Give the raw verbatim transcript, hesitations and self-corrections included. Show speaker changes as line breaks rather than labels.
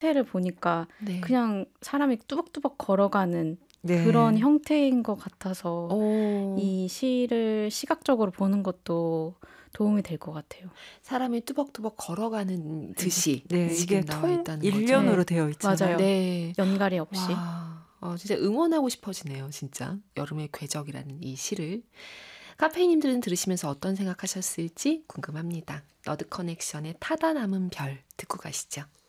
형태를 보니까
네.
그냥 사람이 뚜벅뚜벅 걸어가는
네.
그런 형태인 것 같아서
오.
이 시를 시각적으로 보는 것도 도움이 될 것 같아요.
사람이 뚜벅뚜벅 걸어가는 듯이
네,
지금
이게
나와
통
있다는 거죠.
일련으로
네.
되어 있잖아요.
맞아요.
네.
연갈이 없이.
와. 어 진짜 응원하고 싶어지네요 진짜. 여름의 궤적이라는 이 시를. 카페이님들은 들으시면서 어떤 생각하셨을지 궁금합니다. 너드 커넥션의 타다 남은 별 듣고 가시죠.